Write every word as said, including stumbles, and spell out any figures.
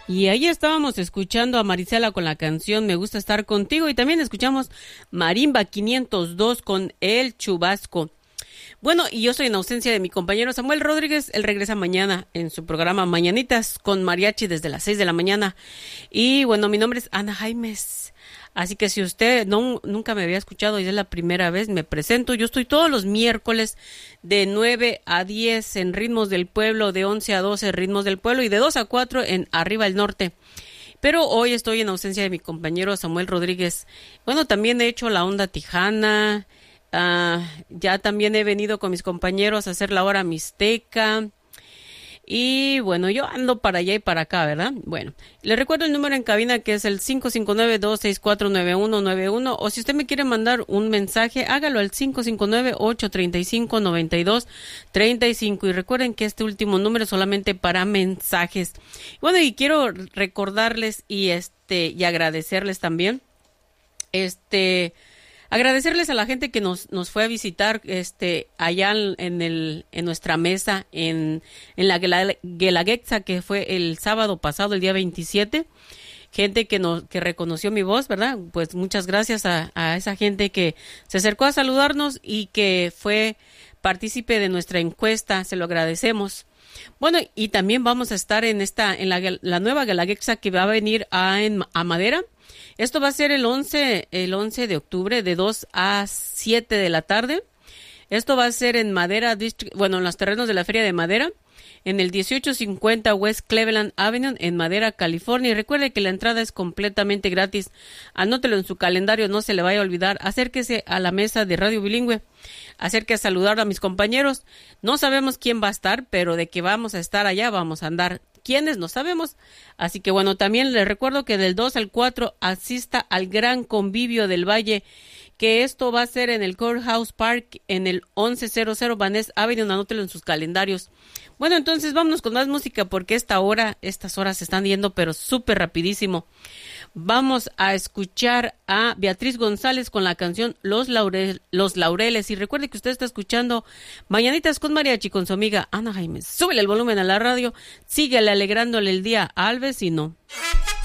Y ahí estábamos escuchando a Marisela con la canción Me Gusta Estar Contigo, y también escuchamos Marimba quinientos dos con El Chubasco. Bueno, y yo estoy en ausencia de mi compañero Samuel Rodríguez. Él regresa mañana en su programa Mañanitas con Mariachi desde las seis de la mañana. Y bueno, mi nombre es Ana Jaimes. Así que si usted no, nunca me había escuchado y es la primera vez, me presento. Yo estoy todos los miércoles de nueve a diez en Ritmos del Pueblo, de once a doce Ritmos del Pueblo y de dos a cuatro en Arriba el Norte. Pero hoy estoy en ausencia de mi compañero Samuel Rodríguez. Bueno, también he hecho la onda tijana. Uh, ya también he venido con mis compañeros a hacer la hora mixteca. Y bueno, yo ando para allá y para acá, ¿verdad? Bueno, les recuerdo el número en cabina, que es el cinco cinco nueve, dos seis cuatro, nueve uno nueve uno, o si usted me quiere mandar un mensaje, hágalo al cinco cinco nueve, ocho tres cinco, nueve dos tres cinco. Y recuerden que este último número es solamente para mensajes. Bueno, y quiero recordarles y este y agradecerles también este Agradecerles a la gente que nos nos fue a visitar este allá en el en nuestra mesa en en la Guelaguetza, que fue el sábado pasado, el día veintisiete. Gente que nos que reconoció mi voz, ¿verdad? Pues muchas gracias a, a esa gente que se acercó a saludarnos y que fue partícipe de nuestra encuesta. Se lo agradecemos. Bueno, y también vamos a estar en esta en la, la nueva Guelaguetza que va a venir a, en, a Madera. Esto va a ser el once, el once de octubre, de dos a siete de la tarde. Esto va a ser en Madera District, bueno, en los terrenos de la Feria de Madera, en el dieciocho cincuenta West Cleveland Avenue, en Madera, California. Y recuerde que la entrada es completamente gratis. Anótelo en su calendario, no se le vaya a olvidar. Acérquese a la mesa de Radio Bilingüe. Acérquese a saludar a mis compañeros. No sabemos quién va a estar, pero de que vamos a estar allá, vamos a andar. ¿Quiénes? No sabemos. Así que bueno, también les recuerdo que del dos al cuatro asista al Gran Convivio del Valle, que esto va a ser en el Courthouse Park, en el once cero cero Vanessa Avenue. Anótelo en sus calendarios. Bueno, entonces vámonos con más música, porque esta hora, estas horas se están yendo, pero súper rapidísimo. Vamos a escuchar a Beatriz González con la canción Los, Laurel, Los Laureles. Y recuerde que usted está escuchando Mañanitas con Mariachi con su amiga Ana Jaimes. Súbele el volumen a la radio, síguele alegrándole el día al vecino.